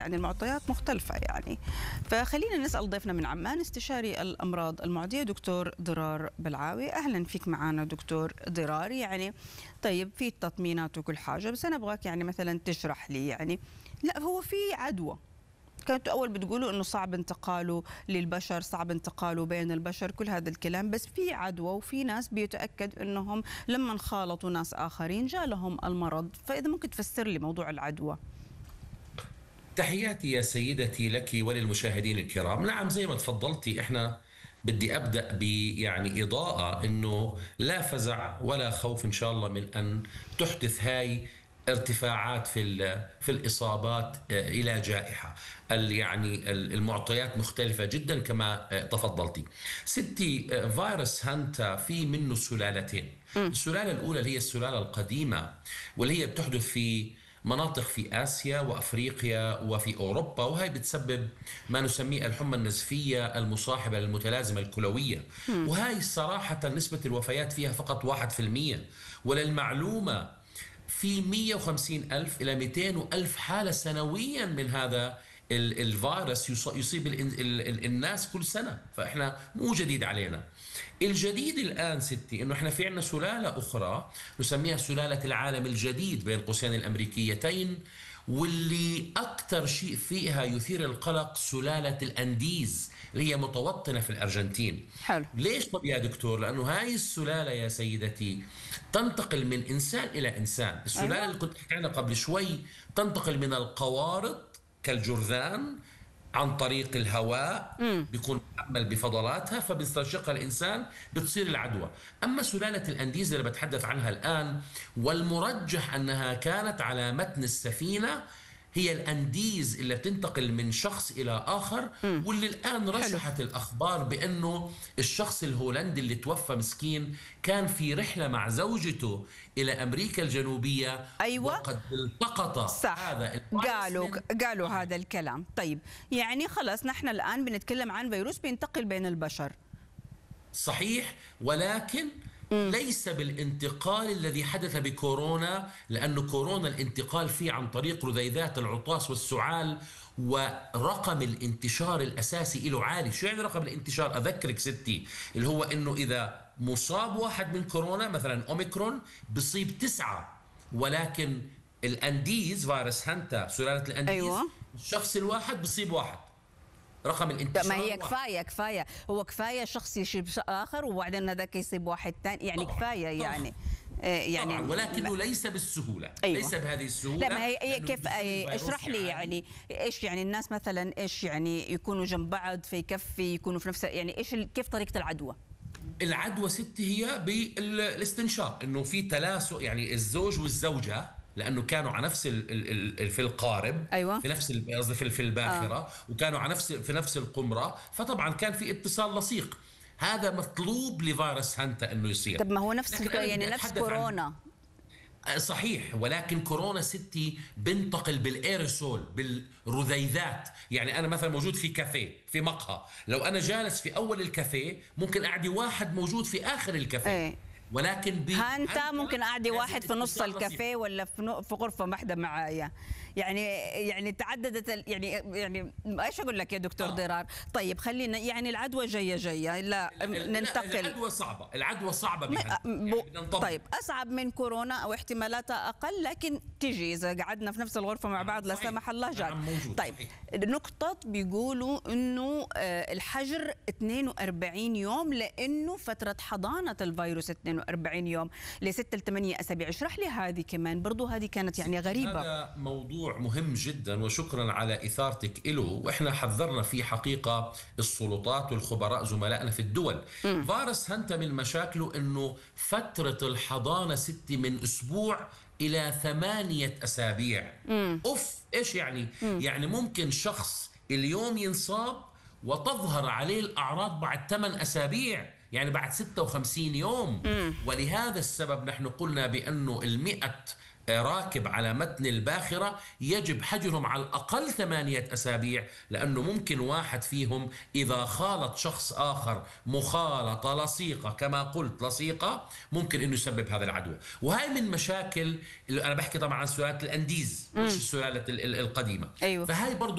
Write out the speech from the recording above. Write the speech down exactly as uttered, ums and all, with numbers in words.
يعني المعطيات مختلفة يعني. فخلينا نسأل ضيفنا من عمان استشاري الأمراض المعدية دكتور ضرار بلعاوي. أهلا فيك معنا دكتور ضرار. يعني طيب في التطمينات وكل حاجة، بس أنا أبغاك يعني مثلا تشرح لي، يعني لا هو في عدوى كانت أول بتقولوا إنه صعب انتقاله للبشر، صعب انتقاله بين البشر، كل هذا الكلام، بس في عدوى وفي ناس بيتأكد إنهم لما خالطوا ناس آخرين جالهم المرض. فإذا ممكن تفسر لي موضوع العدوى. تحياتي يا سيدتي لك وللمشاهدين الكرام. نعم زي ما تفضلتي، احنا بدي ابدا ب يعني اضاءه انه لا فزع ولا خوف ان شاء الله من ان تحدث هاي ارتفاعات في في الاصابات الى جائحه. يعني المعطيات مختلفه جدا كما تفضلتي ستي. فيروس هانتا في منه سلالتين. السلاله الاولى اللي هي السلاله القديمه، واللي هي بتحدث في مناطق في آسيا وأفريقيا وفي أوروبا، وهي بتسبب ما نسميه الحمى النزفية المصاحبة للمتلازمة الكلوية. وهي صراحة نسبة الوفيات فيها فقط واحد في المية. وللمعلومة في مئة وخمسين ألف إلى مئتين ألف حالة سنويا من هذا الفيروس يصيب الناس كل سنة، فإحنا مو جديد علينا. الجديد الآن ستي إنه إحنا في عنا سلالة أخرى نسميها سلالة العالم الجديد بين قوسين الأمريكيتين، واللي أكثر شيء فيها يثير القلق سلالة الأنديز اللي هي متوطنة في الأرجنتين. حلو. ليش طب يا دكتور؟ لأنه هاي السلالة يا سيدتي تنتقل من إنسان إلى إنسان. السلالة أيوة. اللي كنت أحكي عنها قبل شوي تنتقل من القوارض كالجرذان عن طريق الهواء، مم. بيكون محمل بفضلاتها فبيستنشقها الإنسان بتصير العدوى. أما سلالة الأنديز اللي بتحدث عنها الآن والمرجح أنها كانت على متن السفينة هي الأنديز اللي بتنتقل من شخص إلى آخر، م. واللي الآن رشحت حلو. الأخبار بأنه الشخص الهولندي اللي توفى مسكين كان في رحلة مع زوجته إلى أمريكا الجنوبية. أيوة. وقد التقط صح. هذا قالوا قالوا هذا الكلام. طيب يعني خلاص نحن الآن بنتكلم عن فيروس بينتقل بين البشر. صحيح، ولكن ليس بالانتقال الذي حدث بكورونا، لأنه كورونا الانتقال فيه عن طريق رذيذات العطاس والسعال، ورقم الانتشار الأساسي له عالي. شو يعني رقم الانتشار؟ أذكرك ستي اللي هو إنه إذا مصاب واحد من كورونا مثلا أوميكرون بصيب تسعة، ولكن الأنديز فيروس هانتا سلالة الأنديز أيوة. الشخص الواحد بصيب واحد. رقم الانتشار ما هي كفايه كفايه هو كفايه شخص يصيب اخر وبعدين هذاك يصيب واحد ثاني، يعني طبعًا. كفايه يعني طبعًا. يعني طبعًا، ولكنه ليس بالسهوله. أيوة. ليس بهذه السهوله. لا ما هي كيف اشرح لي يعني ايش يعني الناس مثلا ايش يعني يكونوا جنب بعض فيكفي يكونوا في نفس، يعني ايش كيف طريقه العدوى؟ العدوى ستي هي بالاستنشاق، انه في تلاسق، يعني الزوج والزوجه لانه كانوا على نفس ال ال ال في القارب. أيوة. في نفس قصدي في الباخره. آه. وكانوا على نفس في نفس القمره، فطبعا كان في اتصال لصيق. هذا مطلوب لفيروس هانتا انه يصير. طب ما هو نفس يعني نفس كورونا. صحيح، ولكن كورونا ستي بنتقل بالايرسول بالرذيذات. يعني انا مثلا موجود في كافيه في مقهى، لو انا جالس في اول الكافيه ممكن اعدي واحد موجود في اخر الكافيه. ايه. ولكن هانتا ممكن اعدي واحد في نص الكافيه ولا في في غرفه واحده معايا. يعني يعني تعددت يعني يعني ايش اقول لك يا دكتور آه. ضرار. طيب خلينا يعني العدوى جايه جايه لا ننتقل. العدوى صعبه، العدوى صعبه بها. يعني طيب اصعب من كورونا او احتمالاتها اقل، لكن تجي اذا قعدنا في نفس الغرفه مع بعض لا سمح الله جات. طيب نقطه بيقولوا انه الحجر اثنين وأربعين يوم، لانه فتره حضانه الفيروس اثنين وأربعين يوم لستة لثمانية اسابيع. اشرح لي هذه كمان برضو، هذه كانت يعني غريبه. هذا موضوع مهم جدا وشكرا على اثارتك له، واحنا حذرنا فيه حقيقه السلطات والخبراء زملائنا في الدول. م. فيروس هانتا من مشاكله انه فتره الحضانه ستي من اسبوع الى ثمانيه اسابيع. م. اوف ايش يعني؟ م. يعني ممكن شخص اليوم ينصاب وتظهر عليه الاعراض بعد ثمان اسابيع، يعني بعد ستة وخمسين يوم. م. ولهذا السبب نحن قلنا بأنه المئة راكب على متن الباخرة يجب حجرهم على الأقل ثمانية أسابيع، لأنه ممكن واحد فيهم إذا خالط شخص آخر مخالطة لصيقة، كما قلت لصيقة، ممكن أنه يسبب هذا العدوى. وهي من مشاكل اللي أنا بحكي طبعا عن سلالة الأنديز مش السلالة القديمة. أيوة. فهي برضو